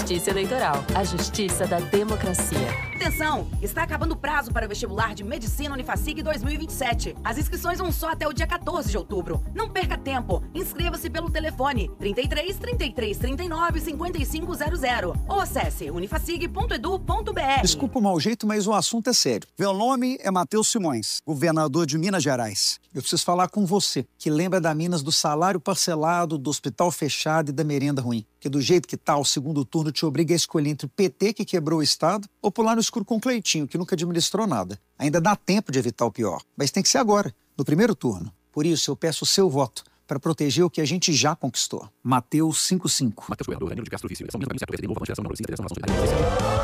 Justiça Eleitoral, a justiça da democracia. Atenção! Está acabando o prazo para o vestibular de Medicina Unifacig 2027. As inscrições vão só até o dia 14 de outubro. Não perca tempo. Inscreva-se pelo telefone 33 33 39 5500 ou acesse unifacig.edu.br. Desculpa o mau jeito, mas o assunto é sério. Meu nome é Matheus Simões, governador de Minas Gerais. Eu preciso falar com você, que lembra da Minas do salário parcelado, do hospital fechado e da merenda ruim. Que do jeito que tá, o segundo turno te obriga a escolher entre o PT, que quebrou o Estado, ou pular no escuro com o Cleitinho, que nunca administrou nada. Ainda dá tempo de evitar o pior, mas tem que ser agora, no primeiro turno. Por isso, eu peço o seu voto para proteger o que a gente já conquistou. Mateus 55. Mateus Governador, Danilo de Castro Vício. São mesmo caminho certo, de novo, avançação,